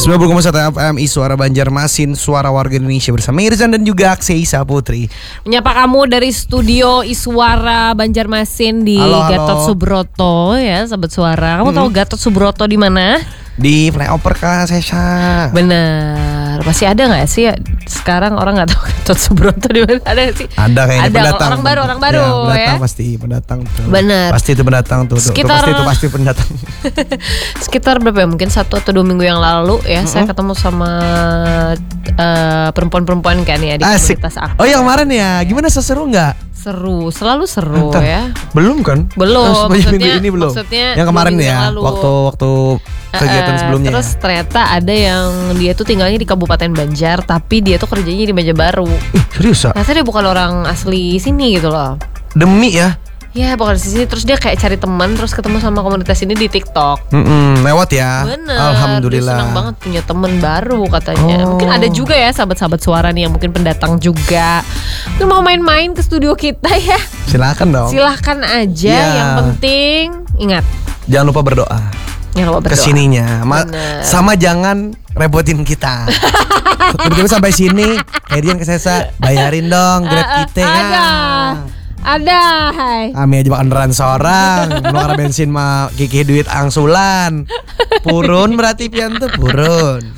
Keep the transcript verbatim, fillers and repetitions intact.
sembilan puluh koma satu F M I Suara Banjarmasin, suara warga Indonesia bersama Irzan dan juga Akseisa Putri. Menyapa kamu dari studio Iswara Banjarmasin di Halo, halo. Gatot Subroto ya, sahabat suara. Kamu Hmm. tahu Gatot Subroto di mana? Di flyover Kak Sesa. Bener. Masih ada nggak sih ya? Sekarang orang nggak tahu Gatot Subroto di mana? Ada nggak sih? Ada kayaknya Ada, pendatang. orang baru, orang baru ya, pendatang ya. pasti pendatang tuh. Bener. Pasti itu pendatang tuh. tuh. Sekitar- Tuh, pasti itu pasti pendatang. Sekitar berapa ya? Mungkin satu atau dua minggu yang lalu ya, saya ketemu sama eh, perempuan-perempuan kan ya di Asik. komunitas aku. Oh yang kemarin ya, gimana seseru nggak? Seru, selalu seru Entah. ya. Belum kan? Belum, Oh, maksudnya- minggu ini belum. maksudnya yang kemarin dua minggu ya, yang lalu. waktu waktu kegiatan Eh, sebelumnya. Terus ya? ternyata ada yang dia tuh tinggalnya di Kabupaten Banjar, tapi dia tuh kerjanya di Banjarbaru. Ih, serius ya? Ternyata dia bukan orang asli sini gitu loh. Demi ya? Ya bukan di sini. Terus dia kayak cari teman, terus ketemu sama komunitas ini di TikTok. Mm-mm, lewat ya. Bener. Alhamdulillah. Dia senang banget punya teman baru katanya. Oh. Mungkin ada juga ya sahabat-sahabat suara nih yang mungkin pendatang juga. Mungkin mau main-main ke studio kita ya. Silakan dong. Silahkan aja. Ya. Yang penting ingat, Jangan lupa berdoa. jangan lupa berdoa. Kesininya, Ma- Bener. sama jangan repotin kita. Tiba-tiba sampai sini, Herian ke Sesa, bayarin dong Grab kita ya. Ada. Ada, hai. Kami aja makan beran seorang, nukar bensin mah kiki duit angsulan. Purun berarti pian tuh purun.